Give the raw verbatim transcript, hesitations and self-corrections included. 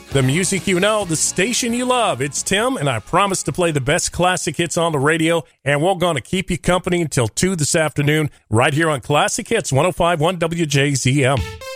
The music you know, the station you love. It's Tim, and I promise to play the best classic hits on the radio, and we're going to keep you company until two this afternoon, right here on Classic Hits one oh five point one W J Z M.